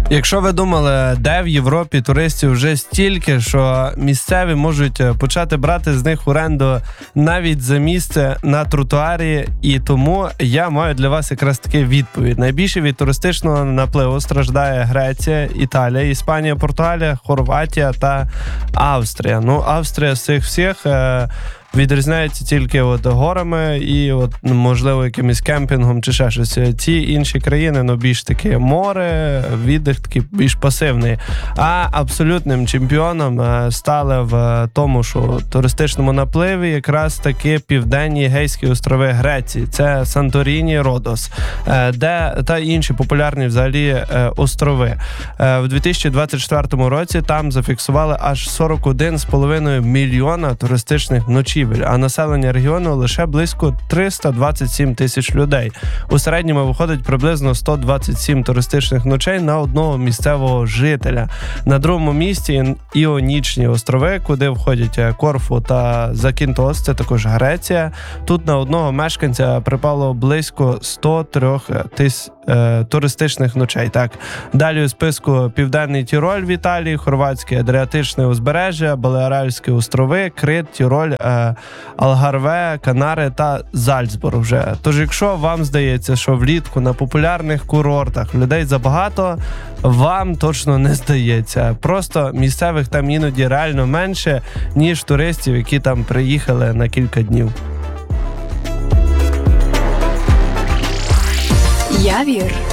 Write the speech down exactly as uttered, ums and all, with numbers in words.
Якщо ви думали, де в Європі туристів вже стільки, що місцеві можуть почати брати з них оренду навіть за місце на тротуарі, і тому я маю для вас якраз таки відповідь. Найбільше від туристичного напливу страждає Греція, Італія, Іспанія, Португалія, Хорватія та Австрія. Ну, Австрія з цих всіх е- відрізняється тільки от горами і, от, можливо, якимось кемпінгом чи ще щось. Ці інші країни, ну, більш таке море, віддих такий більш пасивний. А абсолютним чемпіоном стали в тому, що туристичному напливі якраз таки південні Егейські острови Греції. Це Санторіні, Родос, де та інші популярні взагалі острови. В дві тисячі двадцять четвертому році там зафіксували аж сорок один цілих п'ять десятих мільйона туристичних ночівель, а населення регіону лише близько триста двадцять сім тисяч людей. У середньому виходить приблизно сто двадцять сім туристичних ночей на одного місцевого жителя. На другому місці Іонічні острови, куди входять Корфу та Закінтос, це також Греція. Тут на одного мешканця припало близько сто три тисяч е, туристичних ночей. Так. Далі у списку Південний Тіроль в Італії, Хорватське Адріатичне узбережжя, Балеарські острови, Крит, Тіроль, е, Алгарве, Канари та Зальцбург вже. Тож, якщо вам здається, що влітку на популярних курортах людей забагато, вам точно не здається. Просто місцевих там іноді реально менше, ніж туристів, які там приїхали на кілька днів. Явір.